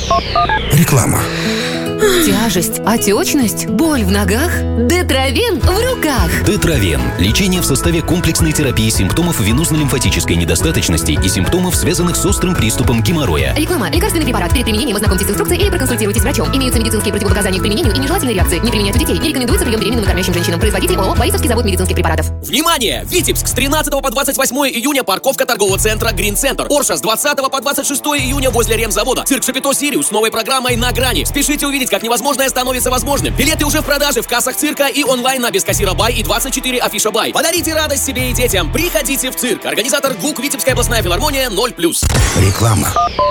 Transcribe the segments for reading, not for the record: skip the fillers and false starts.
Реклама. Тяжесть, отечность, боль в ногах? Детравен в руках. Детравен. Лечение в составе комплексной терапии симптомов венозно-лимфатической недостаточности и симптомов, связанных с острым приступом геморроя. Реклама. Лекарственный препарат. Перед применением ознакомьтесь с инструкцией или проконсультируйтесь с врачом. Имеются медицинские противопоказания к применению и нежелательные реакции. Не применять у детей. Не рекомендуется прием беременным и кормящим женщинам. Производитель ООО «Борисовский завод медицинских препаратов». Внимание! Витебск с 13 по 28 июня парковка торгового центра Green Center. Орша с 20 по 26 июня возле ремзавода. Цирк Шапито Сириус с новой программой «На грани». Спешите увидеть, как невозможное становится возможным. Билеты уже в продаже в кассах цирка и онлайн на Бескассира Бай и 24 Афиша Бай. Подарите радость себе и детям. Приходите в цирк. Организатор ГУК Витебская областная филармония 0+. Реклама.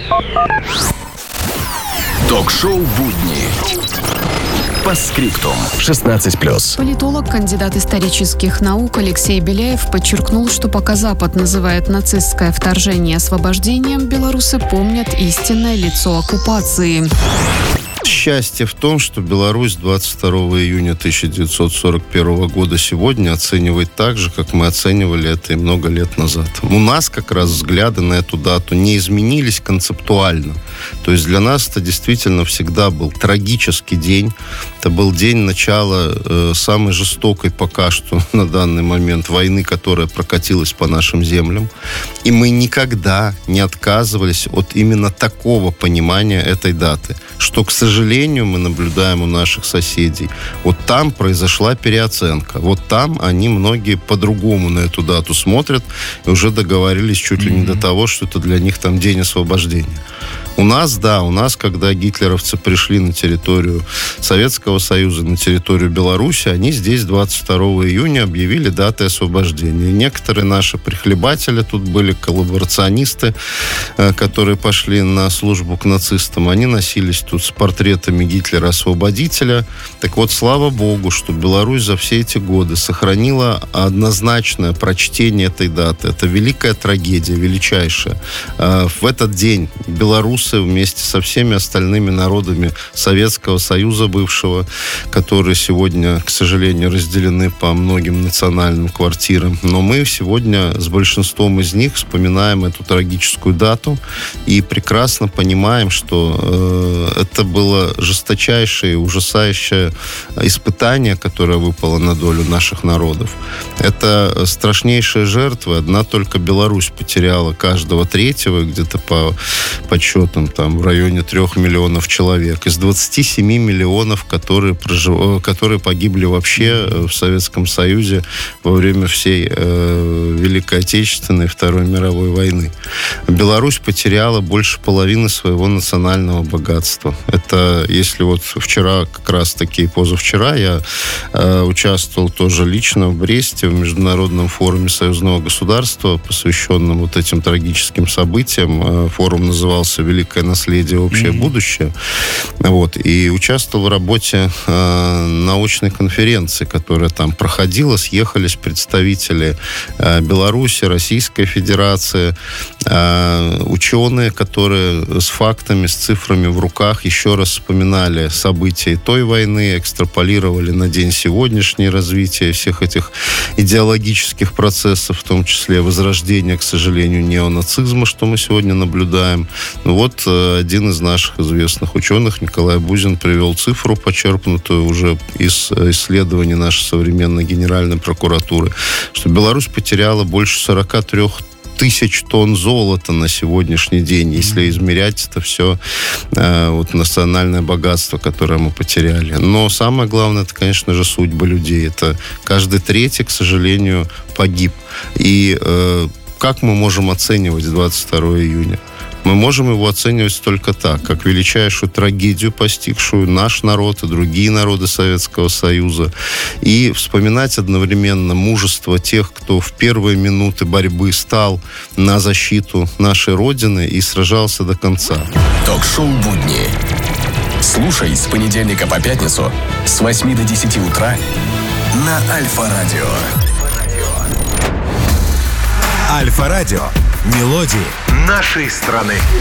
Ток-шоу «Будни». По скриптум. 16+. Политолог, кандидат исторических наук Алексей Беляев подчеркнул, что пока Запад называет нацистское вторжение освобождением, белорусы помнят истинное лицо оккупации. Счастье в том, что Беларусь 22 июня 1941 года сегодня оценивает так же, как мы оценивали это и много лет назад. У нас как раз взгляды на эту дату не изменились концептуально. То есть для нас это действительно всегда был трагический день. Это был день начала самой жестокой пока что на данный момент войны, которая прокатилась по нашим землям. И мы никогда не отказывались от именно такого понимания этой даты, что, к сожалению, мы наблюдаем у наших соседей. Вот там произошла переоценка. Вот там они многие по-другому на эту дату смотрят и уже договорились чуть ли не до того, что это для них там день освобождения. У нас, когда гитлеровцы пришли на территорию Советского Союза, на территорию Беларуси, они здесь 22 июня объявили датой освобождения. Некоторые наши прихлебатели, тут были коллаборационисты, которые пошли на службу к нацистам, они носились тут с портретами Гитлера-освободителя. Так вот, слава богу, что Беларусь за все эти годы сохранила однозначное прочтение этой даты. Это великая трагедия, величайшая. В этот день белорусы вместе со всеми остальными народами Советского Союза бывшего, которые сегодня, к сожалению, разделены по многим национальным квартирам. Но мы сегодня с большинством из них вспоминаем эту трагическую дату и прекрасно понимаем, что это было жесточайшее, ужасающее испытание, которое выпало на долю наших народов. Это страшнейшие жертвы. Одна только Беларусь потеряла каждого третьего, где-то по подсчетам там в районе 3 миллионов человек. Из 27 миллионов, которые погибли вообще в Советском Союзе во время всей Великой Отечественной и Второй мировой войны. Беларусь потеряла больше половины своего национального богатства. Это, если вот вчера, как раз-таки и позавчера, я участвовал тоже лично в Бресте в международном форуме союзного государства, посвященном вот этим трагическим событиям. Форум назывался «Великое наследие. Общее будущее». Вот. И участвовал в работе научной конференции, которая там проходила. Съехались представители Беларуси, Российской Федерации, ученые, которые с фактами, с цифрами в руках еще раз вспоминали события той войны, экстраполировали на день сегодняшнее развитие всех этих идеологических процессов, в том числе возрождения, к сожалению, неонацизма, что мы сегодня наблюдаем. Вот один из наших известных ученых, Николай Бузин, привел цифру, почерпнутую уже из исследований нашей современной Генеральной прокуратуры, что Беларусь потеряла больше 43 тысяч тонн золота на сегодняшний день, если измерять это все вот национальное богатство, которое мы потеряли. Но самое главное, это, конечно же, судьбы людей. Это каждый третий, к сожалению, погиб. И как мы можем оценивать 22 июня? Мы можем его оценивать только так, как величайшую трагедию, постигшую наш народ и другие народы Советского Союза, и вспоминать одновременно мужество тех, кто в первые минуты борьбы стал на защиту нашей Родины и сражался до конца. Ток-шоу «Будни». Слушай с понедельника по пятницу с 8 до 10 утра на Альфа-радио. Альфа-радио. Мелодии нашей страны.